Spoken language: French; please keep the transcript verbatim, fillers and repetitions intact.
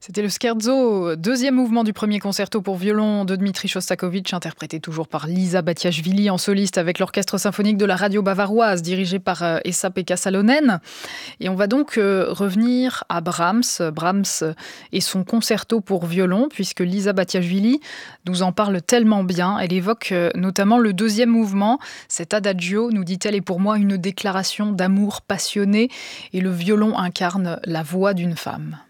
C'était le scherzo, deuxième mouvement du premier concerto pour violon de Dmitri Shostakovich, interprété toujours par Liza Batiashvili en soliste avec l'orchestre symphonique de la radio bavaroise, dirigé par euh, Esa-Pekka Salonen. Et on va donc euh, revenir à Brahms, Brahms et son concerto pour violon, puisque Liza Batiashvili nous en parle tellement bien. Elle évoque euh, notamment le deuxième mouvement. Cet adagio, nous dit-elle, est pour moi une déclaration d'amour passionné, et le violon incarne la voix d'une femme.